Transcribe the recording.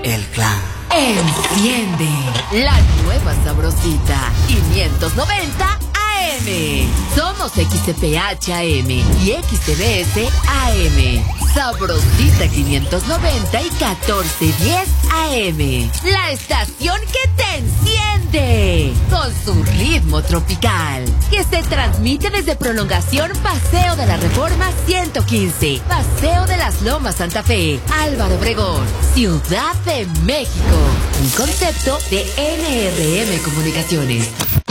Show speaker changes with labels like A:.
A: El Clan.
B: Enciende la nueva sabrosita 590 AM. Somos XCPH AM y XTBS AM. Sabrosita 590 y 1410 AM. La estación que te enciende con su ritmo tropical. Que se transmite desde Prolongación Paseo de la Reforma 115. Paseo de las Lomas Santa Fe. Álvaro Obregón. Ciudad de México. Un concepto de NRM Comunicaciones.